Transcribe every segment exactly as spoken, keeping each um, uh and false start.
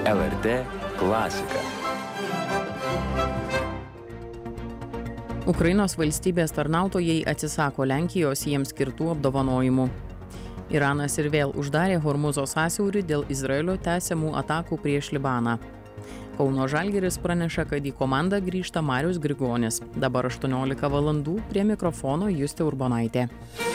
L R T klasika. Ukrainos valstybės tarnautojai atsisako Lenkijos jiems skirtų apdovanojimų. Iranas ir vėl uždarė Hormuzo sąsiaurį dėl Izraelio tęsiamų atakų prieš Libaną. Kauno Žalgiris praneša, kad į komandą grįžta Marius Grigonis. Dabar aštuoniolika valandų, prie mikrofono Justė Urbonaitė.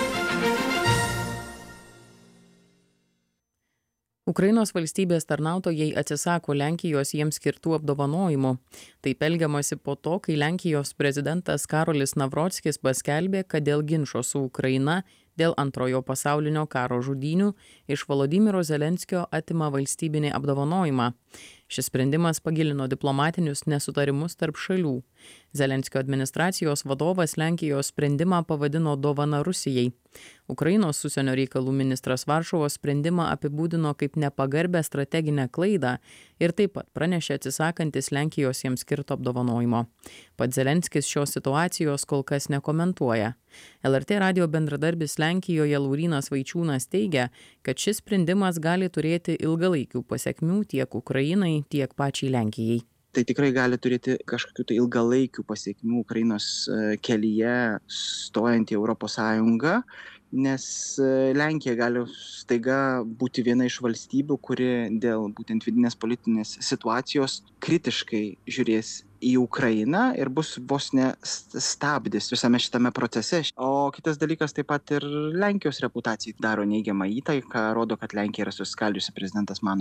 Ukrainos valstybės tarnautojai atsisako Lenkijos jiems skirtų apdovanojimų. Taip elgiamasi po to, kai Lenkijos prezidentas Karolis Navrockis paskelbė, kad dėl ginčo su Ukraina dėl antrojo pasaulinio karo žudynių iš Volodymyro Zelenskio atima valstybinį apdovanojimą. Šis sprendimas pagilino diplomatinius nesutarimus tarp šalių. Zelenskio administracijos vadovas Lenkijos sprendimą pavadino dovana Rusijai. Ukrainos užsienio reikalų ministras Varšuvos sprendimą apibūdino kaip nepagarbę strateginę klaidą ir taip pat pranešė atsisakantis Lenkijos jiems skirto apdovanojimo. Pats Zelenskis šios situacijos kol kas nekomentuoja. L R T radijo bendradarbis Lenkijoje Laurynas Vaičiūnas teigia, kad šis sprendimas gali turėti ilgalaikių pasekmių tiek Ukrainai, tiek pačiai Lenkijai. Tai tikrai gali turėti kažkokių tai ilgalaikių pasiekmių Ukrainos kelyje stojant į Europos Sąjungą, nes Lenkija gali staiga būti viena iš valstybių, kuri dėl būtent vidinės politinės situacijos kritiškai žiūrės į Ukrainą ir bus vos ne stabdis visame šitame procese. O kitas dalykas taip pat ir Lenkijos reputacijai daro neigiamą įtaiką, rodo, kad Lenkija yra susiskaldžiusi. Prezidentas mano,